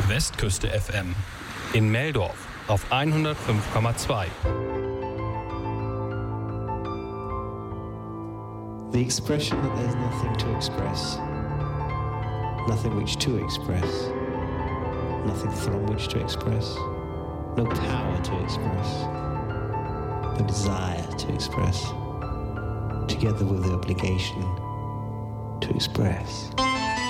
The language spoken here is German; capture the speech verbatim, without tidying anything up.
Westküste F M. In Meldorf auf hundertfünf Komma zwei. The expression that there's nothing to express, nothing which to express, nothing from which to express, no power to express, no desire to express, together with the obligation to express.